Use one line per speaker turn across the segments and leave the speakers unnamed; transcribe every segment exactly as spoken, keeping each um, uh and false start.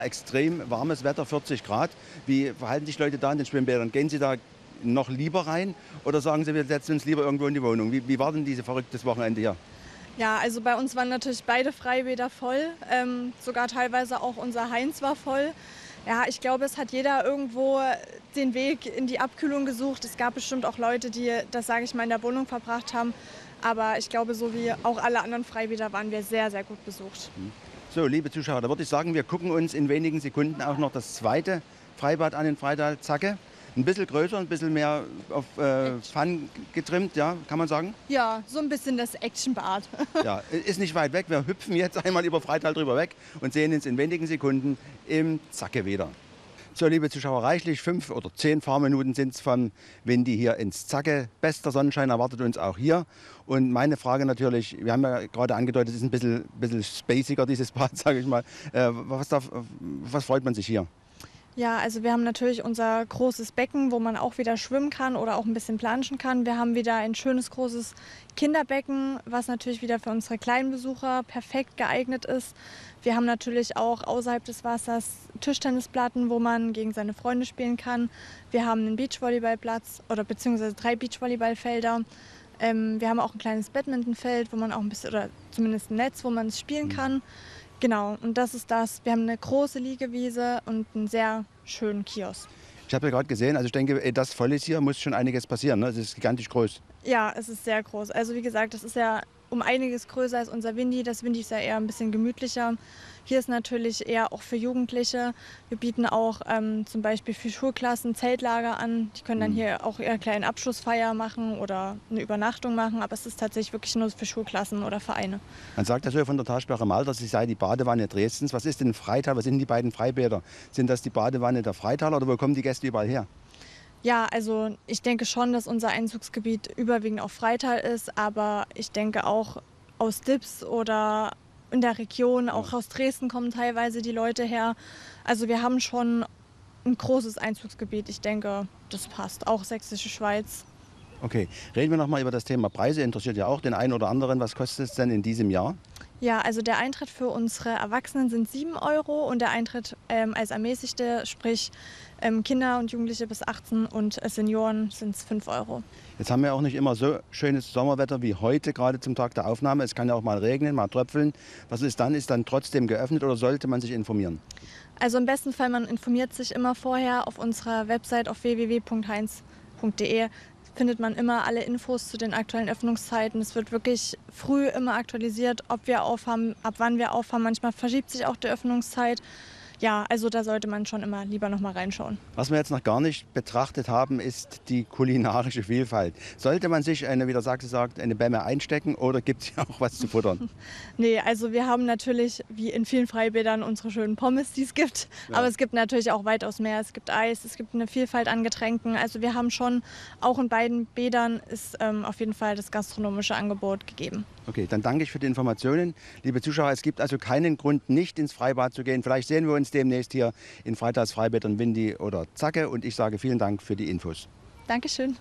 Extrem warmes Wetter, vierzig Grad. Wie verhalten sich Leute da in den Schwimmbädern? Gehen Sie da noch lieber rein oder sagen Sie, wir setzen uns lieber irgendwo in die Wohnung? Wie, wie war denn dieses verrücktes Wochenende hier?
Ja, also bei uns waren natürlich beide Freibäder voll, ähm, sogar teilweise auch unser Heinz war voll. Ja, ich glaube, es hat jeder irgendwo den Weg in die Abkühlung gesucht. Es gab bestimmt auch Leute, die das, sage ich mal, in der Wohnung verbracht haben. Aber ich glaube, so wie auch alle anderen Freibäder waren wir sehr, sehr gut besucht.
So, liebe Zuschauer, da würde ich sagen, wir gucken uns in wenigen Sekunden auch noch das zweite Freibad an in Freital, Zacke. Ein bisschen größer, ein bisschen mehr auf äh, Fun getrimmt, ja, kann man sagen?
Ja, so ein bisschen das Actionbad.
Ja, ist nicht weit weg. Wir hüpfen jetzt einmal über Freital drüber weg und sehen uns in wenigen Sekunden im Zacke wieder. So, liebe Zuschauer, reichlich fünf oder zehn Fahrminuten sind es vom Windy hier ins Zacke. Bester Sonnenschein erwartet uns auch hier. Und meine Frage natürlich, wir haben ja gerade angedeutet, es ist ein bisschen, bisschen spaciger, dieses Bad, sage ich mal. Äh, was, darf, was freut man sich hier?
Ja, also wir haben natürlich unser großes Becken, wo man auch wieder schwimmen kann oder auch ein bisschen planschen kann. Wir haben wieder ein schönes großes Kinderbecken, was natürlich wieder für unsere kleinen Besucher perfekt geeignet ist. Wir haben natürlich auch außerhalb des Wassers Tischtennisplatten, wo man gegen seine Freunde spielen kann. Wir haben einen Beachvolleyballplatz oder beziehungsweise drei Beachvolleyballfelder. Ähm, wir haben auch ein kleines Badmintonfeld, wo man auch ein bisschen, oder zumindest ein Netz, wo man es spielen kann. Genau, und das ist das. Wir haben eine große Liegewiese und einen sehr schönen Kiosk.
Ich habe ja gerade gesehen, also ich denke, ehe das voll ist hier, muss schon einiges passieren. Ne? Es ist gigantisch groß.
Ja, es ist sehr groß. Also wie gesagt, das ist ja um einiges größer als unser Windy. Das Windy ist ja eher ein bisschen gemütlicher. Hier ist natürlich eher auch für Jugendliche. Wir bieten auch ähm, zum Beispiel für Schulklassen Zeltlager an. Die können dann hier auch ihre kleine Abschlussfeier machen oder eine Übernachtung machen. Aber es ist tatsächlich wirklich nur für Schulklassen oder Vereine.
Man sagt ja so von der Talsperre Malter, sie sei die Badewanne Dresdens. Was ist denn Freital? Was sind die beiden Freibäder? Sind das die Badewanne der Freitaler oder wo kommen die Gäste überall her?
Ja, also ich denke schon, dass unser Einzugsgebiet überwiegend auf Freital ist, aber ich denke auch aus Dips oder in der Region, auch aus Dresden kommen teilweise die Leute her. Also wir haben schon ein großes Einzugsgebiet. Ich denke, das passt. Auch Sächsische Schweiz.
Okay, reden wir noch mal über das Thema Preise. Interessiert ja auch den einen oder anderen. Was kostet es denn in diesem Jahr?
Ja, also der Eintritt für unsere Erwachsenen sind sieben Euro und der Eintritt ähm, als Ermäßigte, sprich ähm, Kinder und Jugendliche bis achtzehn und äh, Senioren sind es fünf Euro.
Jetzt haben wir auch nicht immer so schönes Sommerwetter wie heute, gerade zum Tag der Aufnahme. Es kann ja auch mal regnen, mal tröpfeln. Was ist dann? Ist dann trotzdem geöffnet oder sollte man sich informieren?
Also im besten Fall, man informiert sich immer vorher auf unserer Website auf w w w punkt heinz punkt de. Findet man immer alle Infos zu den aktuellen Öffnungszeiten. Es wird wirklich früh immer aktualisiert, ob wir aufhaben, ab wann wir aufhaben. Manchmal verschiebt sich auch die Öffnungszeit. Ja, also da sollte man schon immer lieber noch mal reinschauen.
Was wir jetzt noch gar nicht betrachtet haben, ist die kulinarische Vielfalt. Sollte man sich eine, wie der Sachse sagt, eine Bämme einstecken oder gibt es hier auch was zu futtern?
Nee, also wir haben natürlich, wie in vielen Freibädern, unsere schönen Pommes, die es gibt. Ja. Aber es gibt natürlich auch weitaus mehr. Es gibt Eis, es gibt eine Vielfalt an Getränken. Also wir haben schon, auch in beiden Bädern ist ähm, auf jeden Fall das gastronomische Angebot gegeben.
Okay, dann danke ich für die Informationen. Liebe Zuschauer, es gibt also keinen Grund, nicht ins Freibad zu gehen. Vielleicht sehen wir uns demnächst hier in Freitals Freibädern Windy oder Zacke. Und ich sage vielen Dank für die Infos.
Dankeschön.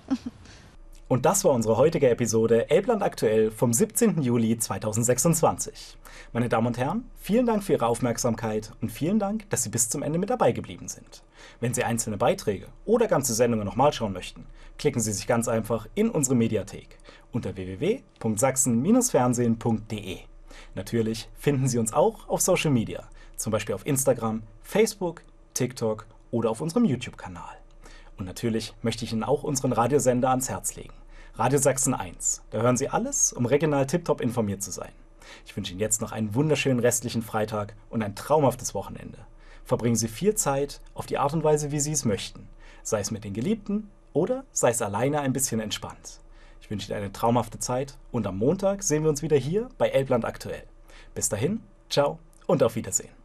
Und das war unsere heutige Episode Elbland aktuell vom siebzehnten Juli zweitausendsechsundzwanzig. Meine Damen und Herren, vielen Dank für Ihre Aufmerksamkeit und vielen Dank, dass Sie bis zum Ende mit dabei geblieben sind. Wenn Sie einzelne Beiträge oder ganze Sendungen nochmal schauen möchten, klicken Sie sich ganz einfach in unsere Mediathek unter w w w punkt sachsen Bindestrich fernsehen punkt de. Natürlich finden Sie uns auch auf Social Media, zum Beispiel auf Instagram, Facebook, TikTok oder auf unserem YouTube-Kanal. Und natürlich möchte ich Ihnen auch unseren Radiosender ans Herz legen. Radio Sachsen eins. Da hören Sie alles, um regional tiptop informiert zu sein. Ich wünsche Ihnen jetzt noch einen wunderschönen restlichen Freitag und ein traumhaftes Wochenende. Verbringen Sie viel Zeit auf die Art und Weise, wie Sie es möchten. Sei es mit den Geliebten oder sei es alleine ein bisschen entspannt. Ich wünsche Ihnen eine traumhafte Zeit und am Montag sehen wir uns wieder hier bei Elbland aktuell. Bis dahin, ciao und auf Wiedersehen.